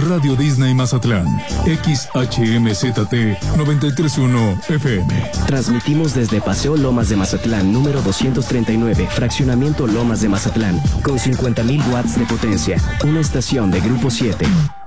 Radio Disney Mazatlán, XHMZT 931 FM. Transmitimos desde Paseo Lomas de Mazatlán, número 239, Fraccionamiento Lomas de Mazatlán, con 50,000 watts de potencia. Una estación de Grupo 7.